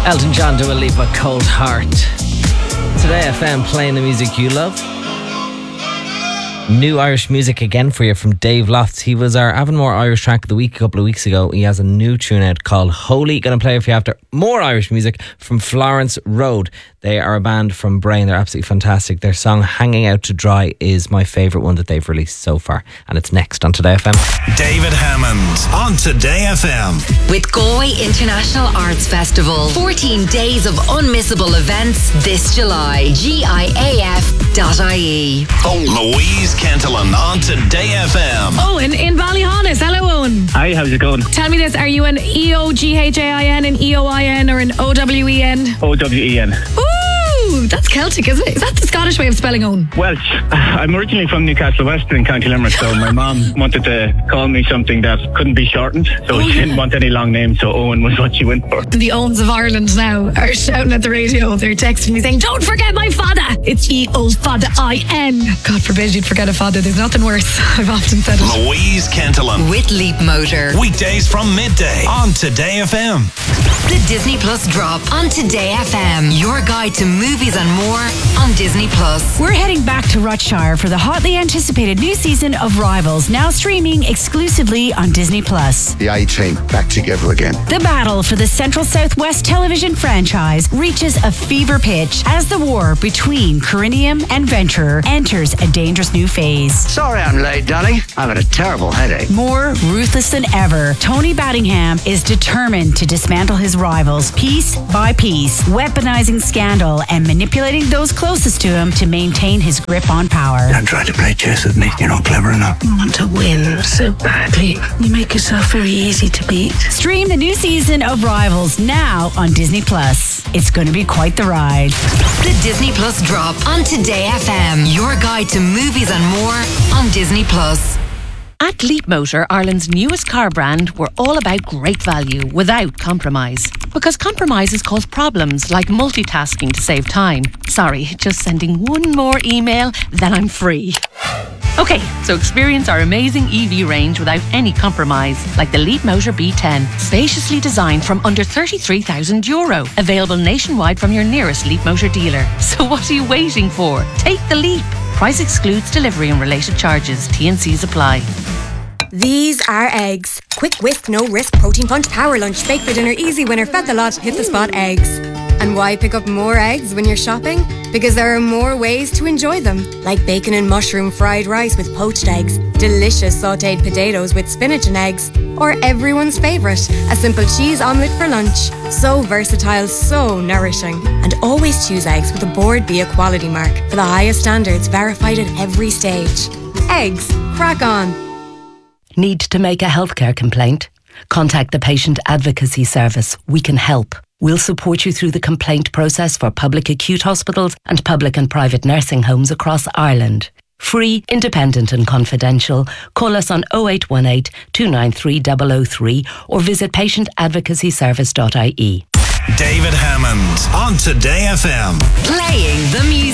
Elton John, Dua Lipa, Cold Heart. Today FM playing the music you love. New Irish music again for you from Dave Lofts. He was our Avonmore Irish Track of the Week a couple of weeks ago. He has a new tune out called Holy. Going to play for you after more Irish music from Florence Road. They are a band from Brain. They're absolutely fantastic. Their song Hanging Out to Dry is my favourite one that they've released so far. And it's next on Today FM. David Hammond on Today FM. With Galway International Arts Festival. 14 days of unmissable events this July. GIAF.ie. Louise Kentelan on Today FM. Owen in Ballyhonus. Hello, Owen. Hi, how's it going? Tell me this, are you an EOGHAIN, an EOIN or an OWEN? OWEN. Ooh, that's Celtic, isn't it? Is that the Scottish way of spelling Owen? Welsh. I'm originally from Newcastle West in County Limerick, so my mom wanted to call me something that couldn't be shortened, so she didn't want any long names, so Owen was what she went for. The Owens of Ireland now are shouting at the radio. They're texting me saying, don't forget my father. It's EOFADER-IN. God forbid you'd forget a father. There's nothing worse. I've often said it. Louise Kentelan. With Leap Motor. Weekdays from midday on Today FM. The Disney Plus drop on Today FM. Your guide to movies and more on Disney Plus. We're heading back to Rutshire for the hotly anticipated new season of Rivals, now streaming exclusively on Disney Plus. The A-Team back together again. The battle for the Central Southwest television franchise reaches a fever pitch as the war between Corinium and Venturer enters a dangerous new phase. Sorry I'm late, darling. I've had a terrible headache. More ruthless than ever, Tony Battingham is determined to dismantle his rivals piece by piece, weaponizing scandal and manipulating those closest to him to maintain his grip on power. Don't try to play chess with me. You're not clever enough. I want to win so badly. You make yourself very easy to beat. Stream the new season of Rivals now on Disney Plus. It's going to be quite the ride. The Disney Plus drop on Today FM. Your guide to movies and more on Disney Plus. At Leap Motor, Ireland's newest car brand, we're all about great value without compromise. Because compromises cause problems like multitasking to save time. Sorry, just sending one more email, then I'm free. Okay, so experience our amazing EV range without any compromise, like the Leap Motor B10, spaciously designed from under €33,000. Available nationwide from your nearest Leap Motor dealer. So what are you waiting for? Take the leap. Price excludes delivery and related charges. T&Cs apply. These are eggs. Quick whisk, no risk, protein punch, power lunch, bake for dinner, easy winner, fed the lot, hit the spot eggs. And why pick up more eggs when you're shopping? Because there are more ways to enjoy them. Like bacon and mushroom fried rice with poached eggs, delicious sautéed potatoes with spinach and eggs, or everyone's favourite, a simple cheese omelette for lunch. So versatile, so nourishing. And always choose eggs with a Board Bia quality mark for the highest standards verified at every stage. Eggs, crack on. Need to make a healthcare complaint? Contact the Patient Advocacy Service. We can help. We'll support you through the complaint process for public acute hospitals and public and private nursing homes across Ireland. Free, independent and confidential. Call us on 0818 293 003 or visit patientadvocacyservice.ie. David Hammond on Today FM. Playing the music